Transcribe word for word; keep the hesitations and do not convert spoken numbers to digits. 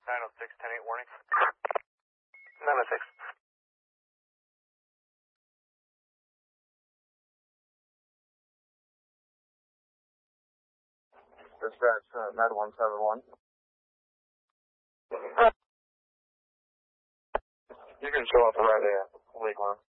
nine oh six, ten eight warning. nine oh six. Dispatch, uh, Med one seven one. You can show up right at Lake One.